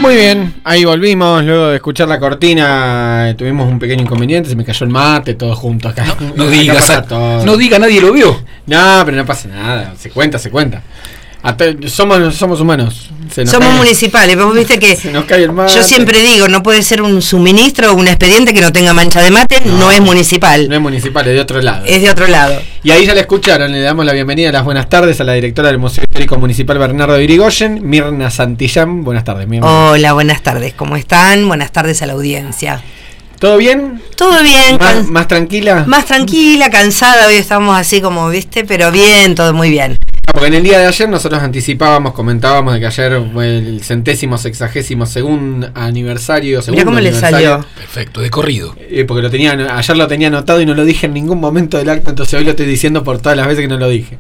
Muy bien, ahí volvimos, luego de escuchar la cortina tuvimos un pequeño inconveniente, se me cayó el mate, todos juntos acá. No diga, nadie lo vio. No, pero no pasa nada, se cuenta. Somos humanos. Somos municipales, vos viste que se nos cae el mate. Yo siempre digo, no puede ser un suministro o un expediente que no tenga mancha de mate, no es municipal. No es municipal, es de otro lado. Es de otro lado. Y ahí ya la escucharon, le damos la bienvenida, las buenas tardes a la directora del Museo Histórico Municipal Bernardo de Irigoyen, Mirna Santillán. Buenas tardes, Mirna. Hola, buenas tardes, ¿cómo están? Buenas tardes a la audiencia. ¿Todo bien? Todo bien. ¿Más tranquila? Más tranquila, cansada, hoy estamos así como, viste, pero bien, todo muy bien. Porque en el día de ayer nosotros comentábamos de que ayer fue el 162º aniversario. Mira cómo le salió. Perfecto, de corrido. Porque ayer lo tenía anotado y no lo dije en ningún momento del acto, entonces hoy lo estoy diciendo por todas las veces que no lo dije.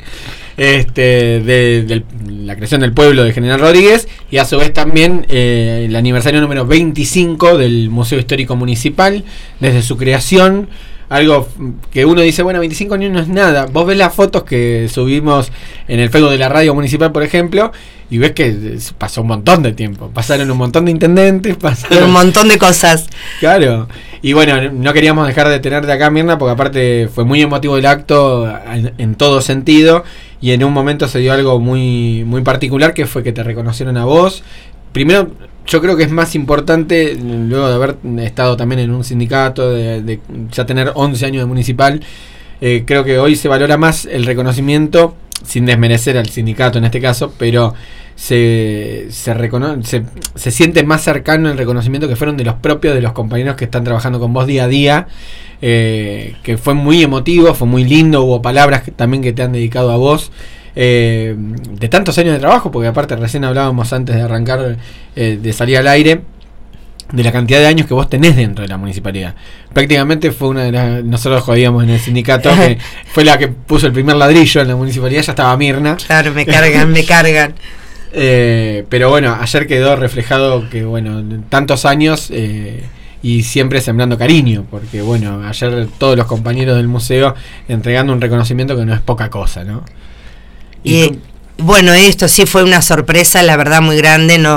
De la creación del pueblo de General Rodríguez, y a su vez también el aniversario número 25 del Museo Histórico Municipal, desde su creación. Algo que uno dice, bueno, 25 años no es nada. Vos ves las fotos que subimos en el Facebook de la radio municipal, por ejemplo, y ves que pasó un montón de tiempo. Pasaron un montón de intendentes, pasaron un montón de cosas. Claro. Y bueno, no queríamos dejar de tenerte acá, Mirna, porque aparte fue muy emotivo el acto en todo sentido. Y en un momento se dio algo muy, muy particular, que fue que te reconocieron a vos. Primero, yo creo que es más importante, luego de haber estado también en un sindicato, de ya tener 11 años de municipal, creo que hoy se valora más el reconocimiento, sin desmerecer al sindicato en este caso, pero se siente más cercano el reconocimiento que fueron de los propios, de los compañeros que están trabajando con vos día a día, que fue muy emotivo, fue muy lindo, hubo palabras también que te han dedicado a vos. De tantos años de trabajo, porque aparte recién hablábamos antes de arrancar, de salir al aire, de la cantidad de años que vos tenés dentro de la municipalidad. Prácticamente fue una de las... Nosotros jodíamos en el sindicato, que fue la que puso el primer ladrillo en la municipalidad, ya estaba Mirna. Claro, me cargan. Pero bueno, ayer quedó reflejado que, bueno, tantos años... y siempre sembrando cariño, porque bueno, ayer todos los compañeros del museo entregando un reconocimiento que no es poca cosa, ¿no? Bueno, esto sí fue una sorpresa, la verdad, muy grande. No